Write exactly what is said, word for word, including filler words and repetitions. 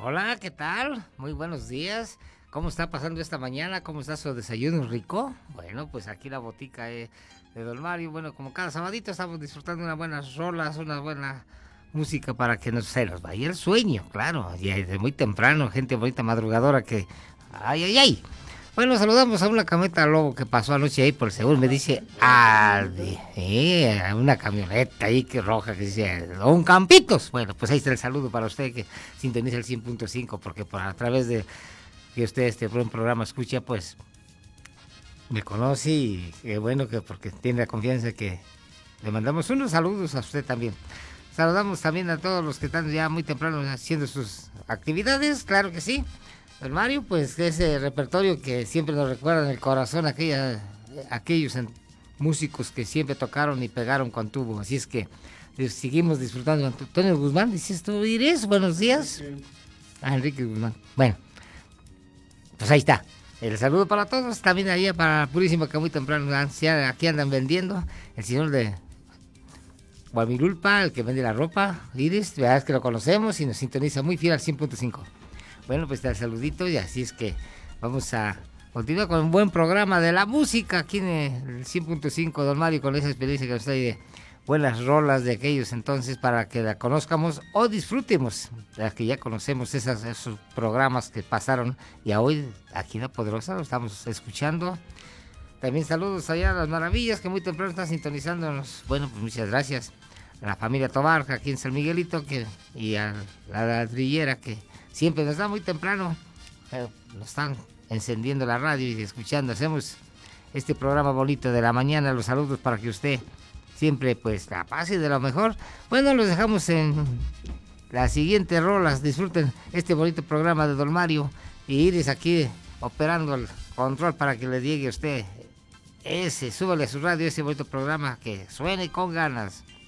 Hola, ¿qué tal? Muy buenos días. ¿Cómo está pasando esta mañana? ¿Cómo está su desayuno rico? Bueno, pues aquí la botica eh, de Don Mario. Bueno, como cada sabadito estamos disfrutando unas buenas rolas, una buena música para que no se nos vaya el sueño, claro. Y desde muy temprano, gente bonita madrugadora que... ¡Ay, ay, ay! Bueno, saludamos a una camioneta lobo que pasó anoche ahí por el seguro. Me dice, ah, de, eh, una camioneta ahí que roja que dice, Don Campitos. Bueno, pues ahí está el saludo para usted que sintoniza el cien punto cinco, porque por a través de que usted este buen programa escucha, pues me conoce y qué bueno que porque tiene la confianza que le mandamos unos saludos a usted también. Saludamos también a todos los que están ya muy temprano haciendo sus actividades, claro que sí. Don Mario, pues ese repertorio que siempre nos recuerda en el corazón aquella, aquellos músicos que siempre tocaron y pegaron con tubo. Así es que seguimos disfrutando. Antonio Guzmán, ¿dices tú, Iris? Buenos días. Ah, Enrique Guzmán. Bueno, pues ahí está. El saludo para todos. También ahí para Purísima, que muy temprano aquí andan vendiendo. El señor de Guamirulpa, el que vende la ropa. Iris, verdad es que lo conocemos y nos sintoniza muy fiel al cien punto cinco. Bueno, pues el saludito y así es que vamos a continuar con un buen programa de la música aquí en el cien punto cinco, Don Mario, con esa experiencia que nos trae de buenas rolas de aquellos entonces para que la conozcamos o disfrutemos de las que ya conocemos, esas, esos programas que pasaron y a hoy aquí en La Poderosa lo estamos escuchando. También saludos allá a las maravillas que muy temprano están sintonizándonos. Bueno, pues muchas gracias a la familia Tobar aquí en San Miguelito que, y a la ladrillera que siempre nos da muy temprano, eh, nos están encendiendo la radio y escuchando. Hacemos este programa bonito de la mañana. Los saludos para que usted siempre pues la pase de lo mejor. Bueno, los dejamos en las siguientes rolas. Disfruten este bonito programa de Don Mario y Iris aquí operando el control para que le llegue a usted ese, súbale a su radio ese bonito programa que suene con ganas.